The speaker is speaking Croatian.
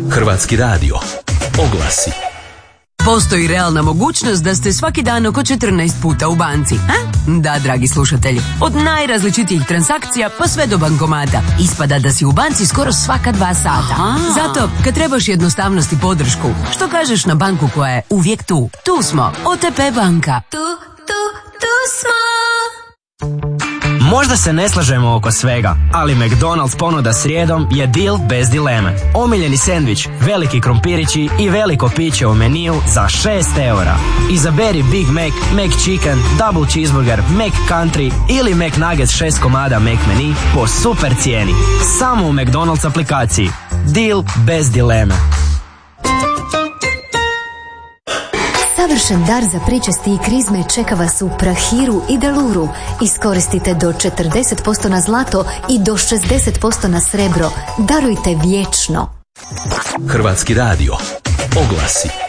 Hrvatski radio. Oglasi. Postoji realna mogućnost da ste svaki dan oko 14 puta u banci. Da, dragi slušatelji, od najrazličitijih transakcija pa sve do bankomata. Ispada da si u banci skoro svaka 2 sata. Aha. Zato, kad trebaš jednostavnost i podršku, što kažeš na banku koja je uvijek tu? Tu smo, OTP banka. Tu smo. Možda se ne slažemo oko svega, ali McDonald's ponuda srijedom je deal bez dileme. Omiljeni sendvič, veliki krompirići i veliko piće u meniju za 6 eura. Izaberi Big Mac, McChicken, Double Cheeseburger, McCountry ili McNuggets 6 komada McMenu po super cijeni. Samo u McDonald's aplikaciji. Deal bez dileme. Savršen dar za pričesti i krizme čeka vas u Prahiru i Deluru. Iskoristite do 40% na zlato i do 60% na srebro. Darujte vječno. Hrvatski radio. Oglasi.